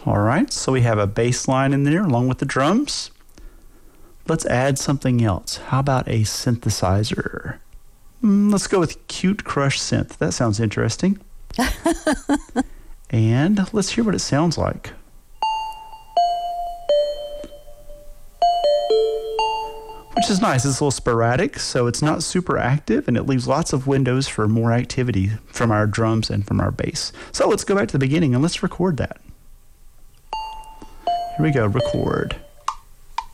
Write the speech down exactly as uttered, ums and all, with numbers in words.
All right, so we have a bass line in there along with the drums. Let's add something else. How about a synthesizer? Mm, let's go with Cute Crush Synth. That sounds interesting. And let's hear what it sounds like. Which is nice. It's a little sporadic, so it's not super active, and it leaves lots of windows for more activity from our drums and from our bass. So let's go back to the beginning and let's record that. Here we go, record.